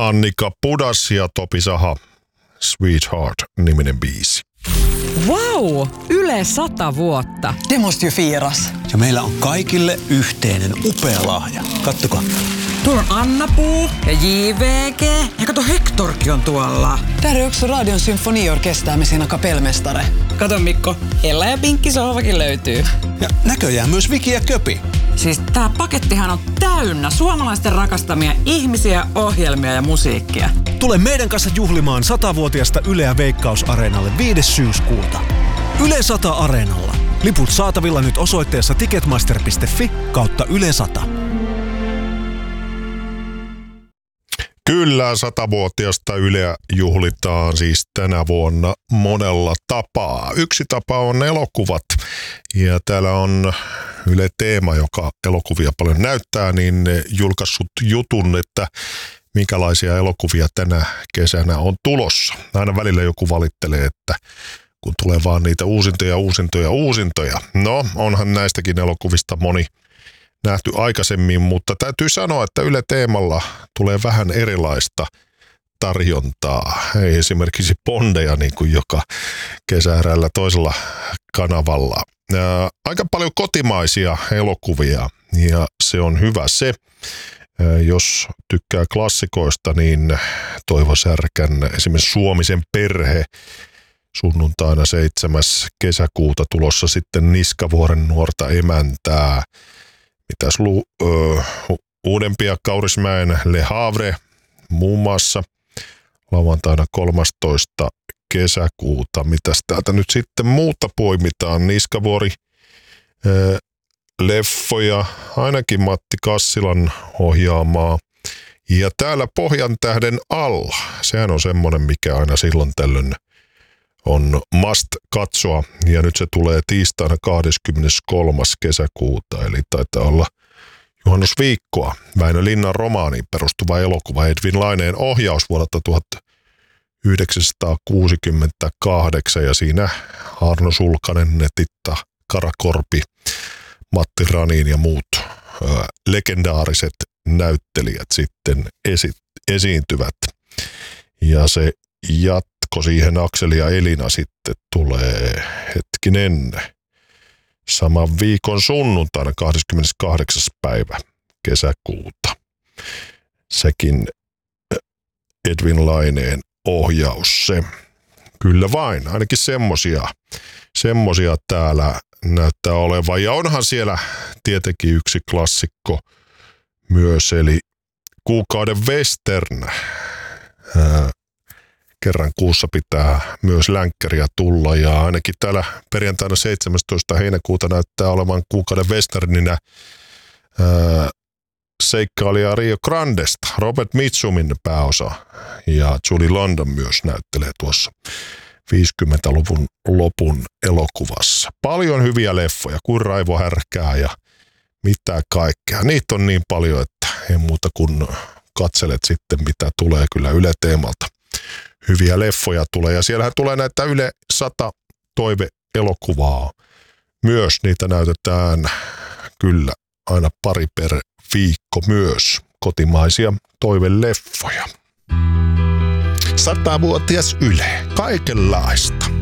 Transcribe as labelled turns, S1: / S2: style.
S1: Annika Pudas ja Topi Saha, Sweetheart-niminen biisi.
S2: Wow! Yle 100 vuotta.
S3: Det måste ju firas.
S4: Ja meillä on kaikille yhteinen upea lahja. Kattokaa.
S3: Tuolla on Anna-Puu ja JVG. Ja kato, Hectorkin on tuolla. Täällä on också Radion symfoniorkester med sina kapellmästare. Kato Mikko, Ella ja Pinkki sohvakin löytyy.
S4: Ja näköjään myös Viki ja Köpi.
S3: Siis tää pakettihan on täynnä suomalaisten rakastamia ihmisiä, ohjelmia ja musiikkia.
S5: Tule meidän kanssa juhlimaan 100-vuotiasta Yleä Veikkaus-areenalle 5. syyskuuta. Yle 100 Areenalla. Liput saatavilla nyt osoitteessa ticketmaster.fi/Yle 100.
S1: Kyllä, 100-vuotiasta Yleä juhlitaan siis tänä vuonna monella tapaa. Yksi tapa on elokuvat. Ja täällä on Yle Teema, joka elokuvia paljon näyttää, niin julkaissut jutun, että minkälaisia elokuvia tänä kesänä on tulossa. Aina välillä joku valittelee, että kun tulee vaan niitä uusintoja. No, onhan näistäkin elokuvista moni nähty aikaisemmin, mutta täytyy sanoa, että Yle Teemalla tulee vähän erilaista tarjontaa. Ei esimerkiksi Bondeja niin kuin joka kesäerällä toisella kanavalla. Aika paljon kotimaisia elokuvia ja se on hyvä se. Jos tykkää klassikoista, niin Toivo Särkän esimerkiksi Suomisen perhe sunnuntaina 7. kesäkuuta tulossa sitten Niskavuoren nuorta emäntää. Mitäs uudempia Kaurismäen Le Havre muun muassa lauantaina 13. kesäkuuta. Mitäs täältä nyt sitten muuta poimitaan? Niskavuori leffoja, ainakin Matti Kassilan ohjaamaa. Ja täällä Pohjantähden alla, sehän on semmoinen, mikä aina silloin tällöin on must katsoa. Ja nyt se tulee tiistaina 23. kesäkuuta, eli taitaa olla juhannusviikkoa. Väinö Linnan romaaniin perustuva elokuva, Edwin Laineen ohjaus vuodelta 1968, ja siinä Arno Sulkanen, Netitta Karakorpi, Matti Ranin ja muut legendaariset näyttelijät sitten esiintyvät. Ja se jatko siihen Akseli ja Elina sitten tulee saman viikon sunnuntaina 28. päivä kesäkuuta. Sekin Edwin Laineen ohjaus se. Kyllä vain, ainakin semmosia täällä näyttää olevan. Ja onhan siellä tietenkin yksi klassikko myös, eli Kuukauden western. Kerran kuussa pitää myös länkkäriä tulla, ja ainakin täällä perjantaina 17. heinäkuuta näyttää olevan Kuukauden westerninä seikkailija Rio Grandesta, Robert Mitchumin pääosa, ja Julie London myös näyttelee tuossa 50-luvun lopun elokuvassa. Paljon hyviä leffoja, kuin Raivo Härkää ja mitä kaikkea. Niitä on niin paljon, että ei muuta kuin katselet sitten, mitä tulee kyllä Yle Teemalta. Hyviä leffoja tulee, ja siellähän tulee näitä Yle 100 toive-elokuvaa. Myös niitä näytetään kyllä aina pari per viikko myös, kotimaisia toiveleffoja. 100-vuotias Yle, kaikenlaista.